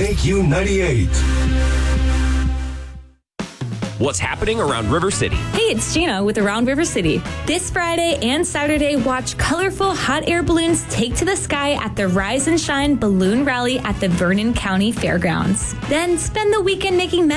KQ98. What's happening around River City? Hey, it's Gina with Around River City. This Friday and Saturday, watch colorful hot air balloons take to the sky at the Rise and Shine Balloon Rally at the Vernon County Fairgrounds. Then spend the weekend making